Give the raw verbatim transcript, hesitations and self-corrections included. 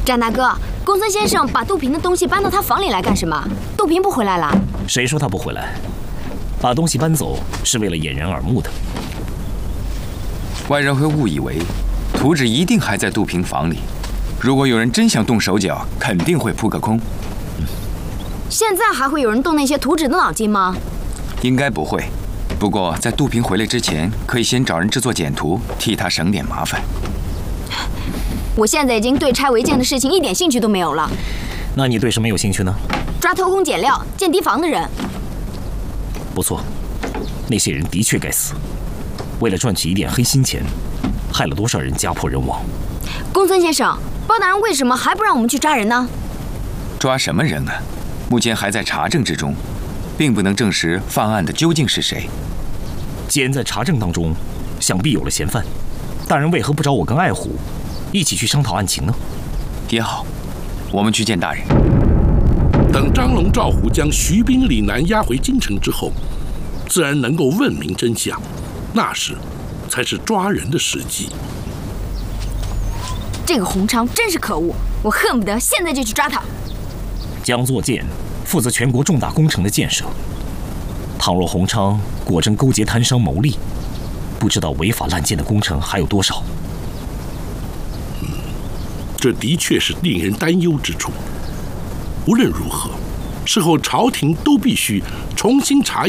张大哥，公孙先生把杜平的东西搬到他房里来干什么？杜平不回来了？ 谁说他不回来？把东西搬走是为了掩人耳目的。 外人会误以为图纸一定还在杜平房里。如果有人真想动手脚，肯定会扑个空。 嗯、现在还会有人动那些图纸的脑筋吗？ 应该不会。不过在杜平回来之前，可以先找人制作简图，替他省点麻烦。 我现在已经对拆违建的事情一点兴趣都没有了。 那你对什么有兴趣呢？ 抓偷工减料、建堤防的人。 不错，那些人的确该死。为了赚取一点黑心钱，害了多少人家破人亡。 公孙先生，包大人为什么还不让我们去抓人呢？ 抓什么人啊？目前还在查证之中，并不能证实犯案的究竟是谁。 既然在查证当中，想必有了嫌犯，大人为何不找我跟爱虎一起去商讨案情呢？ 也好，我们去见大人。 等张龙赵虎将徐斌、李楠押回京城之后，自然能够问明真相，那时才是抓人的时机。 这个洪昌真是可恶，我恨不得现在就去抓他。 江作建负责全国重大工程的建设，倘若洪昌果真勾结贪商牟利，不知道违法滥建的工程还有多少。 嗯，这的确是令人担忧之处。无论如何，事后朝廷都必须重新查